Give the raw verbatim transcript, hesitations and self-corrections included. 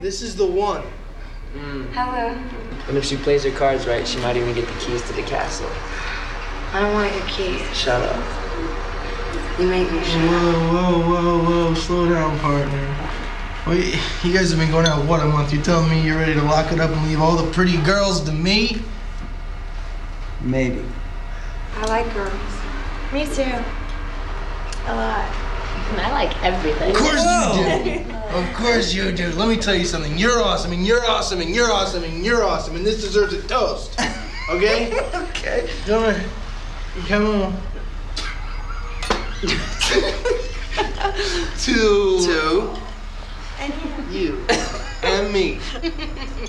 This is the one. Mm. Hello. And if she plays her cards right, she might even get the keys to the castle. I don't want your keys. Shut up. You make me shut Whoa, up. whoa, whoa, whoa, slow down, partner. Wait, you guys have been going out, what, a month? You're telling me you're ready to lock it up and leave all the pretty girls to me? Maybe. I like girls. Me too. A lot. And I like everything. Of course you do. Of course you do. Let me tell you something. You're awesome, and you're awesome, and you're awesome, and you're awesome, and this deserves a toast. Okay? Okay. Come on. Come on. to Two. you and me.